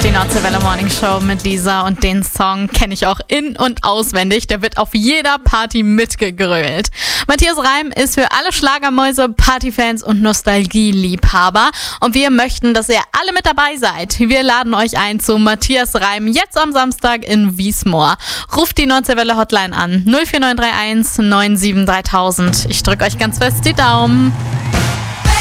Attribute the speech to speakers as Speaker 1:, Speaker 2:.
Speaker 1: Die Nordseewelle Morning Show mit Lisa und den Song kenne ich auch in- und auswendig. Der wird auf jeder Party mitgegrölt. Matthias Reim ist für alle Schlagermäuse, Partyfans und Nostalgieliebhaber. Und wir möchten, dass ihr alle mit dabei seid. Wir laden euch ein zu Matthias Reim jetzt am Samstag in Wiesmoor. Ruft die Nordseewelle Hotline an 04931 97 3000. Ich drücke euch ganz fest die Daumen.